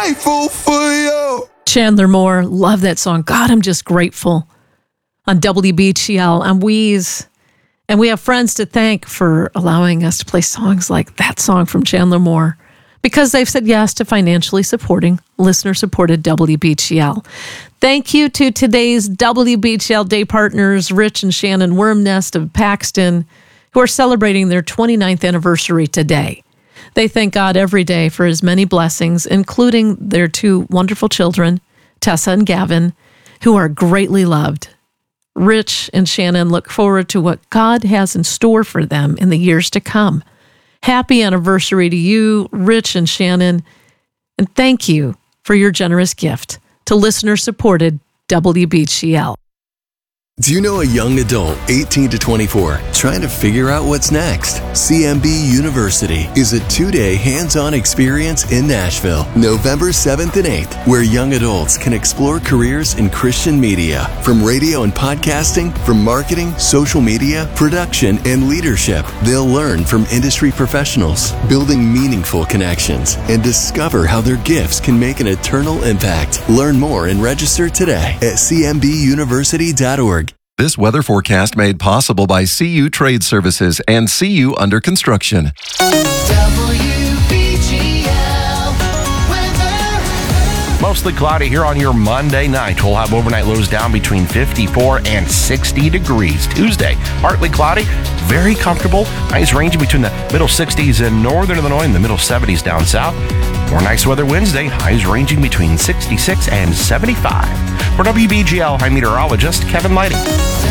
grateful for you. Chandler Moore, love that song. God, I'm just grateful. On WBGL, I'm Wheeze. And we have friends to thank for allowing us to play songs like that song from Chandler Moore, because they've said yes to financially supporting listener-supported WBGL. Thank you to today's WBGL day partners, Rich and Shannon Wormnest of Paxton, who are celebrating their 29th anniversary today. They thank God every day for his many blessings, including their two wonderful children, Tessa and Gavin, who are greatly loved. Rich and Shannon look forward to what God has in store for them in the years to come. Happy anniversary to you, Rich and Shannon, and thank you for your generous gift to listener-supported WBGL. Do you know a young adult, 18 to 24, trying to figure out what's next? CMB University is a 2-day hands-on experience in Nashville, November 7th and 8th, where young adults can explore careers in Christian media, from radio and podcasting, from marketing, social media, production, and leadership. They'll learn from industry professionals, building meaningful connections, and discover how their gifts can make an eternal impact. Learn more and register today at cmbuniversity.org. This weather forecast made possible by CU Trade Services and CU Under Construction. Mostly cloudy here on your Monday night. We'll have overnight lows down between 54 and 60 degrees. Tuesday, partly cloudy, very comfortable. Highs ranging between the middle 60s in northern Illinois and the middle 70s down south. More nice weather Wednesday, highs ranging between 66 and 75. For WBGL, I'm meteorologist Kevin Lighting.